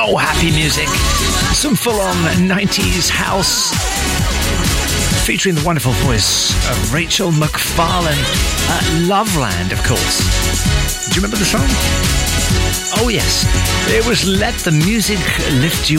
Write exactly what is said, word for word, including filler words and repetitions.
Oh, happy music. Some full-on nineties house featuring the wonderful voice of Rachel McFarlane. Uh, Loveland, of course. Do you remember the song? Oh, yes. It was Let the Music Lift You